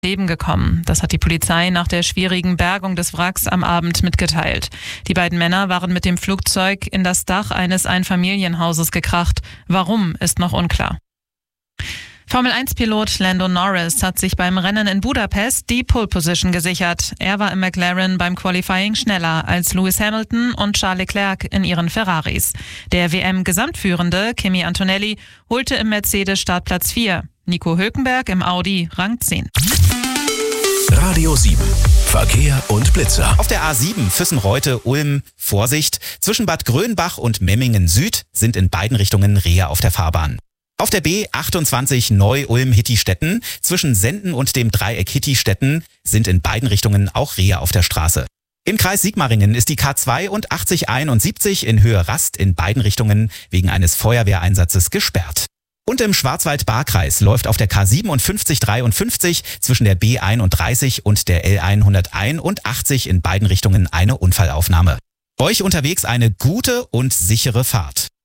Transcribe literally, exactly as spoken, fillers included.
Leben gekommen. Das hat die Polizei nach der schwierigen Bergung des Wracks am Abend mitgeteilt. Die beiden Männer waren mit dem Flugzeug in das Dach eines Einfamilienhauses gekracht. Warum, ist noch unklar. Formel eins Pilot Lando Norris hat sich beim Rennen in Budapest die Pole Position gesichert. Er war im McLaren beim Qualifying schneller als Lewis Hamilton und Charles Leclerc in ihren Ferraris. Der W M-Gesamtführende Kimi Antonelli holte im Mercedes Startplatz vier. Nico Hülkenberg im Audi Rang zehn. Radio sieben. Verkehr und Blitzer. Auf der A sieben Füssen-Reute-Ulm Vorsicht. Zwischen Bad Grönbach und Memmingen Süd sind in beiden Richtungen Rehe auf der Fahrbahn. Auf der B achtundzwanzig Neu-Ulm-Hittistetten zwischen Senden und dem Dreieck Hittistetten sind in beiden Richtungen auch Rehe auf der Straße. Im Kreis Sigmaringen ist die K zwei und achtzig einundsiebzig in Höhe Rast in beiden Richtungen wegen eines Feuerwehreinsatzes gesperrt. Und im Schwarzwald-Baar-Kreis läuft auf der K siebenundfünfzig dreiundfünfzig zwischen der B einunddreißig und der L hunderteinundachtzig in beiden Richtungen eine Unfallaufnahme. Euch unterwegs eine gute und sichere Fahrt.